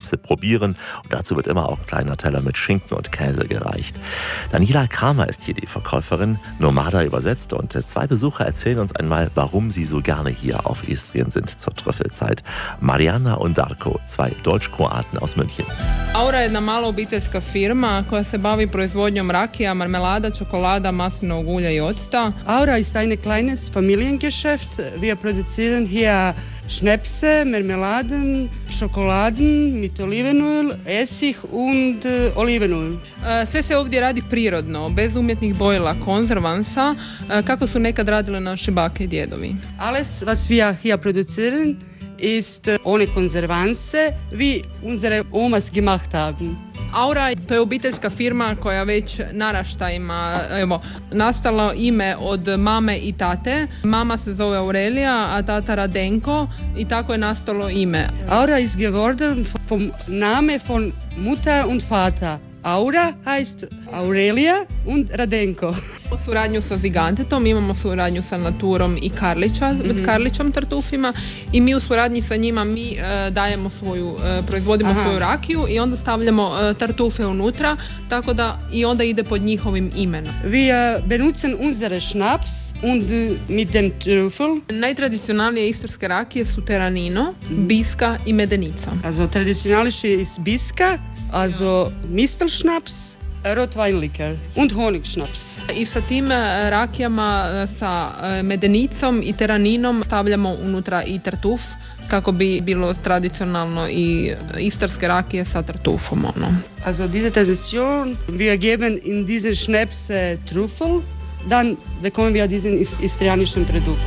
Schnäpse probieren. Und dazu wird immer auch ein kleiner Teller mit Schinken und Käse gereicht. Daniela Kramer ist hier die Verkäuferin, Nomada übersetzt. Und 2 Besucher erzählen uns einmal, warum sie so gerne hier auf Istrien sind zur Trüffelzeit. Mariana und Darko, 2 Deutsch-Kroaten aus München. Aura je jedna mala obiteljska firma koja se bavi proizvodnjom rakija, marmelada, čokolada, maslinovog ulja i octa. Aura ist ein kleines Familiengeschäft. Wir produzieren hier Schnäpse, Marmeladen, Schokoladen mit Olivenöl, Essig und Olivenöl. Sve se ovdje radi prirodno, bez umjetnih bojila, konzervansa, kako su nekad radile naše bake i djedovi. Alles, was wir hier produzieren, ist ohne Konservanse, wie unsere Omas gemacht haben. Aura, to je obiteljska firma koja već naraštajima, nastalo ime od mame i tate. Mama se zove Aurelija, a tata Radenko i tako je nastalo ime. Aura ist geworden vom Name von Mutter und Vater. Aura heißt Aurelia und Radenko. Suradnju sa Zigantetom, imamo suradnju sa Naturom i Karlićom tartufima i mi u suradnji sa njima dajemo proizvodimo svoju rakiju i onda stavljamo tartufe unutra, tako da i onda ide pod njihovim imenom. Wir benutzen unsere Schnaps und mit dem Trüffel. Najtradicionalnije istarske rakije su Teranino, Biska i Medenica. Also traditionalische ist Biska, also Mistelschnaps, Rotweinlikör und Honigschnaps. I sa tim rakijama, sa Medenicom i Teraninom stavljamo unutra i tartuf kako bi bilo tradicionalno i istarske rakije sa tartufom. Also diese Tradition, wir geben in diesen Schnaps Trüffel, dann bekommen wir diesen istrianischen Produkt.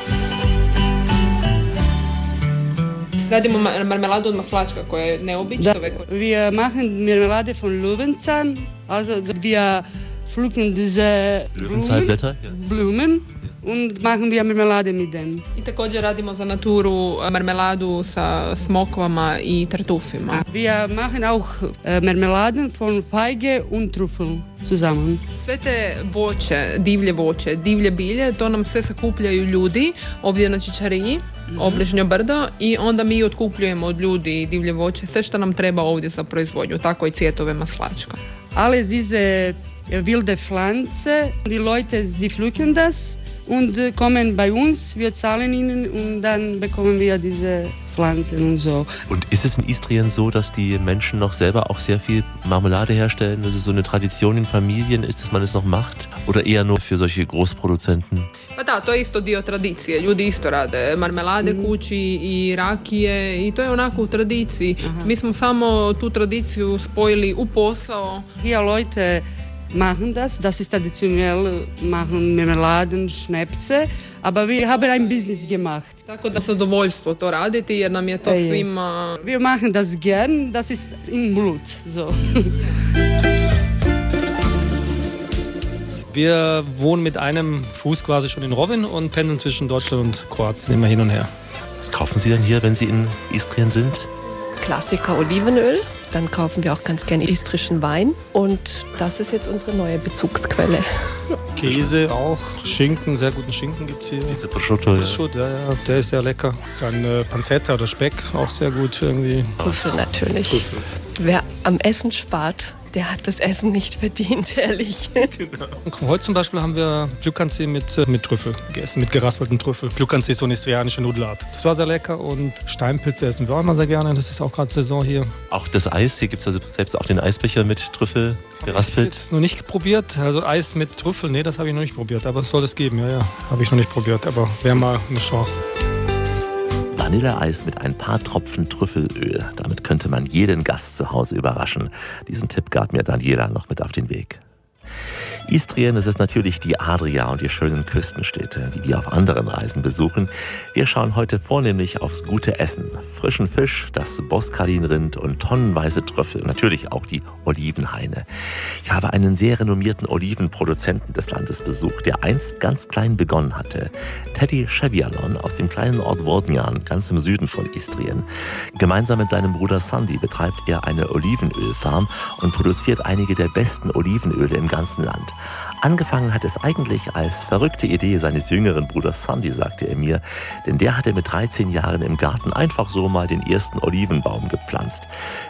Radimo marmeladu od maslačka koja je neobična. Wir machen Marmelade von Löwenzahn, also wir pflücken diese Blumen und machen wir Marmelade mit dem. I također radimo za Naturu marmeladu sa smokvama i tartufima. Wir machen auch Marmeladen von Feige und Trüffel zusammen. Sve te voće, divlje bilje, to nam sve sakupljaju ljudi ovdje na Čičariji, obližnjo brdo, i onda mi otkupljujemo od ljudi divlje voće, sve što nam treba ovdje za proizvodnju, tako i cvjetove maslačka. Alle diese wilde Pflanze, die Leute, sie pflücken das und kommen bei uns, wir zahlen ihnen und dann bekommen wir diese Pflanzen und so. Und ist es in Istrien so, dass die Menschen noch selber auch sehr viel Marmelade herstellen? Dass es so eine Tradition in Familien ist, dass man es noch macht? Oder eher nur für solche Großproduzenten? Pa da, to je isto dio tradicije. Ljudi isto rade marmelade kući i rakije i to je onako u tradiciji. Mi smo samo tu tradiciju spojili u posao. Hier Leute machen das ist traditionell, machen Marmeladen, Schnäpse, aber wir haben ein Business gemacht. Tako da zadovoljstvo to raditi jer nam je to svima... Wir machen das gern, das ist in Blut. So. Wir wohnen mit einem Fuß quasi schon in Rovinj und pendeln zwischen Deutschland und Kroatien immer hin und her. Was kaufen Sie denn hier, wenn Sie in Istrien sind? Klassiker Olivenöl. Dann kaufen wir auch ganz gerne istrischen Wein. Und das ist jetzt unsere neue Bezugsquelle. Käse auch, Schinken, sehr guten Schinken gibt es hier. Diese Prosciutto, ja, der ist sehr lecker. Dann Pancetta oder Speck, auch sehr gut irgendwie. Trüffel natürlich. Trüffel. Wer am Essen spart, der hat das Essen nicht verdient, ehrlich. Genau. Heute zum Beispiel haben wir Pljukanci mit Trüffel gegessen, mit geraspelten Trüffel. Pljukanci ist so eine istrianische Nudelart. Das war sehr lecker und Steinpilze essen wir auch immer sehr gerne. Das ist auch gerade Saison hier. Auch das Eis, hier gibt es also selbst auch den Eisbecher mit Trüffel geraspelt. Ich habe es noch nicht probiert, also Eis mit Trüffel, nee, das habe ich noch nicht probiert. Aber es soll es geben, ja, habe ich noch nicht probiert. Aber wäre mal eine Chance. Vanilleeis mit ein paar Tropfen Trüffelöl. Damit könnte man jeden Gast zu Hause überraschen. Diesen Tipp gab mir Daniela noch mit auf den Weg. Istrien, das ist natürlich die Adria und die schönen Küstenstädte, die wir auf anderen Reisen besuchen. Wir schauen heute vornehmlich aufs gute Essen. Frischen Fisch, das Boskalinrind und tonnenweise Trüffel. Natürlich auch die Olivenhaine. Ich habe einen sehr renommierten Olivenproduzenten des Landes besucht, der einst ganz klein begonnen hatte. Teddy Chevialon aus dem kleinen Ort Vodnjan, ganz im Süden von Istrien. Gemeinsam mit seinem Bruder Sandy betreibt er eine Olivenölfarm und produziert einige der besten Olivenöle im ganzen Land. Angefangen hat es eigentlich als verrückte Idee seines jüngeren Bruders Sandy, sagte er mir, denn der hatte mit 13 Jahren im Garten einfach so mal den ersten Olivenbaum gepflanzt.